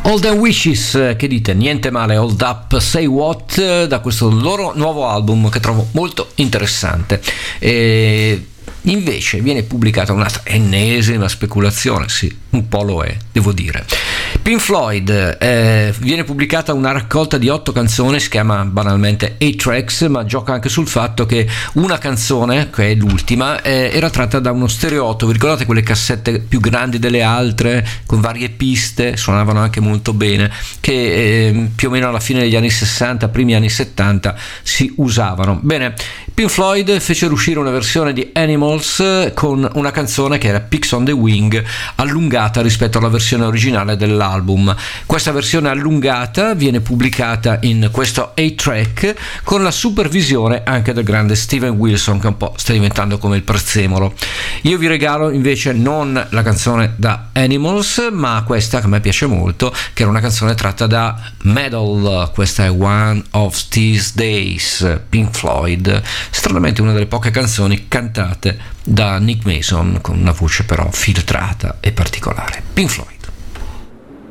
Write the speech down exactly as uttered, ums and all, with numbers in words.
All Them Wishes, che dite? Niente male, Hold Up, Say What, da questo loro nuovo album che trovo molto interessante. E invece viene pubblicata un'altra ennesima speculazione, sì, un po' lo è, devo dire. Pink Floyd, eh, viene pubblicata una raccolta di otto canzoni, si chiama banalmente eight tracks, ma gioca anche sul fatto che una canzone, che è l'ultima, eh, era tratta da uno stereotto. Vi ricordate quelle cassette più grandi delle altre, con varie piste, suonavano anche molto bene, che eh, più o meno alla fine degli anni sessanta, primi anni settanta si usavano. Bene, Pink Floyd fecero uscire una versione di Animals con una canzone che era Pigs on the Wing, allungata rispetto alla versione originale dell'album. Questa versione allungata viene pubblicata in questo eight track con la supervisione anche del grande Steven Wilson, che un po' sta diventando come il prezzemolo. Io vi regalo invece non la canzone da Animals, ma questa che a me piace molto, che era una canzone tratta da Metal. Questa è One of These Days, Pink Floyd, stranamente una delle poche canzoni cantate da Nick Mason, con una voce però filtrata e particolare. Pink Floyd.